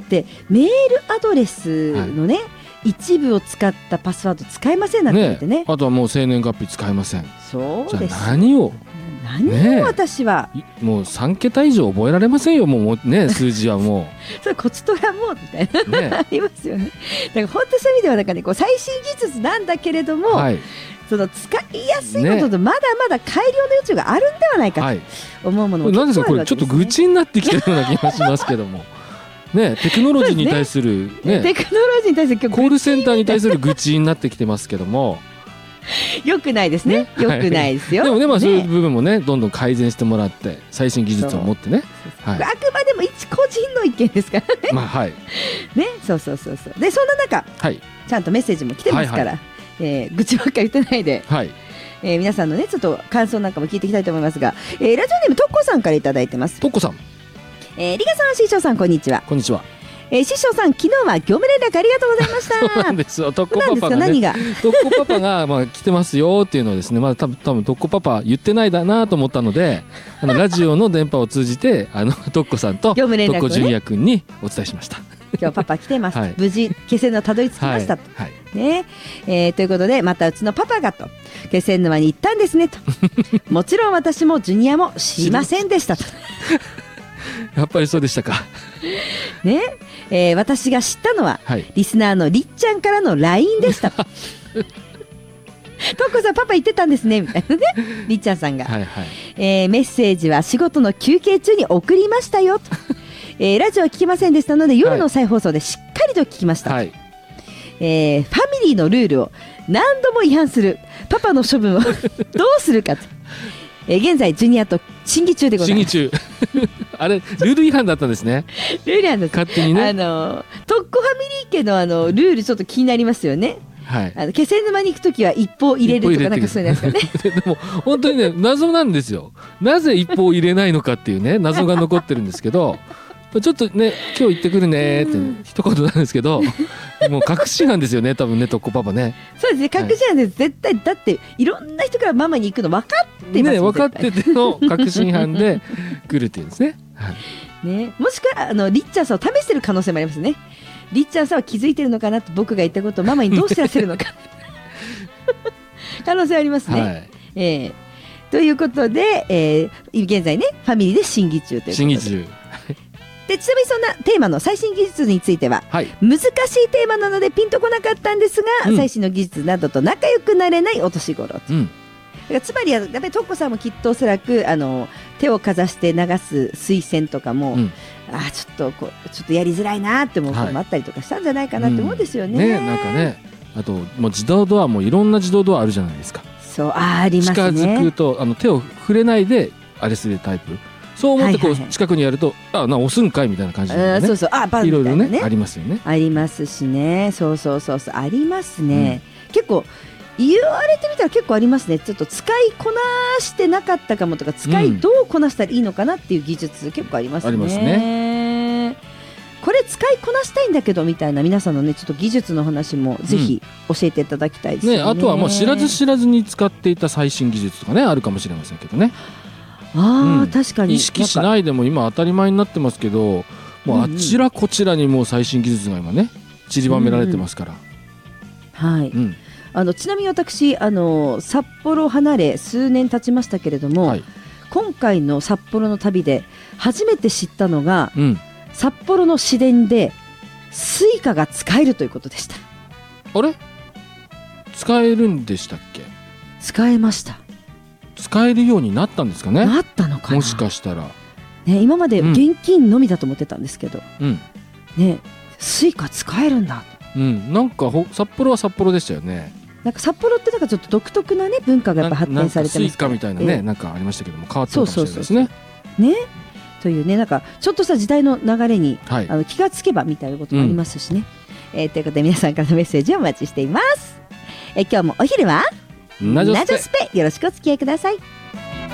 ってメールアドレスのね、一部を使ったパスワード使えませんなんて言ってね。 あとはもう生年月日使えません。 そうです。 じゃあ何を私はもう3桁以上覚えられませんよ。もうね数字はもうそれコツトラもみたいな、ね、ありますよね。だから本当そういう意味ではなんかね、こう最新技術なんだけれども、その使いやすいこととまだまだ改良の余地があるんではないかと思うものも結構あるわけですね。 これちょっと愚痴になってきてるような気がしますけどもね、テクノロジーに対する、 テクノロジーに対するコールセンターに対する愚痴になってきてますけどもよくないですね。よくないですよ。 でもね、そういう部分もねどんどん改善してもらって最新技術を持ってね、 あくまでも一個人の意見ですからね。ね、そうでそんな中、ちゃんとメッセージも来てますから、愚痴ばっかり言ってないで、皆さんのねちょっと感想なんかも聞いていきたいと思いますが、ラジオネームとっこさんからいただいてます。 とっこさん、 リカさん、師匠さん、こんにちは。 こんにちは。 師匠さん、昨日は業務連絡ありがとうございました。 そうなんですよ。とっこパパがね、とっこパパが来てますよっていうのをですね、まだ多分とっこパパ言ってないだなと思ったので、ラジオの電波を通じてとっこさんととっこ純也くんにお伝えしました。 今日パパ来てます、無事気仙沼たどり着きましたと、ねということで、またうちのパパがと気仙沼に行ったんですねともちろん私もジュニアも知りませんでしたとやっぱりそうでしたかね。私が知ったのは、リスナーのりっちゃんからの LINE でしたとっこさん、パパ言ってたんですねみたいなね、りっちゃんさんが、メッセージは仕事の休憩中に送りましたよとラジオは聞きませんでしたので夜の再放送でしっかりと聞きました、ファミリーのルールを何度も違反するパパの処分をどうするかと、現在ジュニアと審議中でございます。審議中あれルール違反だったんですね。 ルール違反です。 勝手にね、 とっこファミリー家のルールちょっと気になりますよね。気仙沼に行くときは一報入れるとかなんかそういうやつかねでも本当にね謎なんですよ。なぜ一報入れないのかっていうね謎が残ってるんですけどちょっとね今日行ってくるねって一言なんですけどもう確信犯ですよね多分ね、とっこパパね。 そうですね、確信犯です、絶対。だっていろんな人からママに行くの分かってますね。 分かってての確信犯で来るっていうんですね。 ね、もしくはりっちゃんさんを試してる可能性もありますね。りっちゃんさんは気づいてるのかなと、僕が言ったことをママにどう知らせるのか可能性ありますね。ということで、現在ねファミリーで審議中ということで。審議中で、ちなみにそんなテーマの最新技術については、難しいテーマなのでピンとこなかったんですが、最新の技術などと仲良くなれないお年頃と、だからつまりやっぱりとっこさんもきっとおそらく手をかざして流す水栓とかも、ちょっとやりづらいなって思うこともあったりとかしたんじゃないかなって思うんですよね。 なんかね、あともう自動ドアもいろんな自動ドアあるじゃないですか。 そうありますね。 近づくと手を触れないであれするタイプ。そう思ってこう近くにやると押すんかいみたいな感じでね、いろいろねありますよね。 ありますしね、そうありますね。結構言われてみたら結構ありますね。ちょっと使いこなしてなかったかもとか、使いどうこなしたらいいのかなっていう技術結構ありますね。ありますね。これ使いこなしたいんだけどみたいな皆さんのねちょっと技術の話もぜひ教えていただきたいですね。 あとはもう知らず知らずに使っていた最新技術とかねあるかもしれませんけどね。 確かに意識しないでも今当たり前になってますけど、もうあちらこちらにもう最新技術が今ね散りばめられてますから。 ちなみに私札幌を離れ数年経ちましたけれども、今回の札幌の旅で初めて知ったのが、札幌の市電でスイカが使えるということでした。 あれ使えるんでしたっけ？ 使えました。 使えるようになったんですかね。 なったのかな。 もしかしたら、 ね、今まで現金のみだと思ってたんですけど、ね、スイカ使えるんだと、 なんか札幌は札幌でしたよね。 なんか札幌ってなんかちょっと独特な、ね、文化がやっぱ発展されてますから、 スイカみたいなね、なんかありましたけども変わったかもしれないですね。 というね、なんかちょっとした時代の流れに、気がつけばみたいなこともありますしね。ということで皆さんからのメッセージをお待ちしています。今日もお昼はナジョスペよろしくお付き合いください。